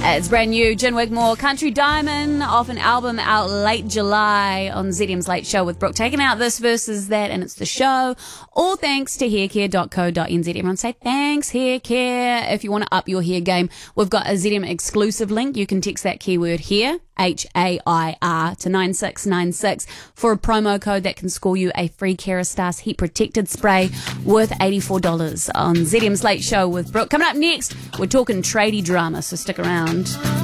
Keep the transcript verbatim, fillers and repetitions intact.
It's brand new, Gin Wigmore, Country Diamond, off an album out late July on Z D M's Late Show with Brooke. Taking out this versus that, and it's the show. All thanks to haircare dot co dot n z. Everyone say thanks, Haircare. If you want to up your hair game, we've got a Z D M exclusive link. You can text that keyword here, H A I R, to nine six nine six for a promo code that can score you a free Kerastase heat protected spray worth eighty-four dollars on Z D M's Late Show with Brooke. Coming up next, we're talking tradie drama, so stick around.